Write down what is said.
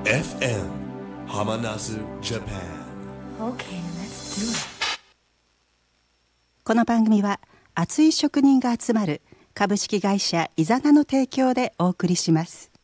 FM Hamanazu Japan。 Okay, let's do it. この番組は熱い職人が集まる株式会社イザナの提供でお送りします。